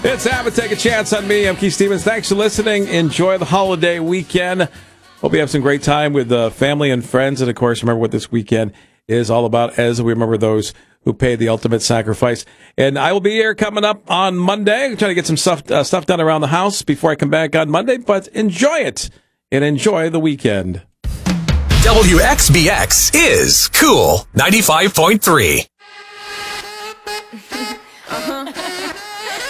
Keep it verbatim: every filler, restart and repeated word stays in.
It's Have a Take a Chance on me. I'm Keith Stevens. Thanks for listening. Enjoy the holiday weekend. Hope you have some great time with uh, family and friends. And, of course, remember what this weekend is all about as we remember those who paid the ultimate sacrifice. And I will be here coming up on Monday. I'm trying to get some stuff, uh, stuff done around the house before I come back on Monday. But enjoy it and enjoy the weekend. W X B X is Cool ninety-five point three.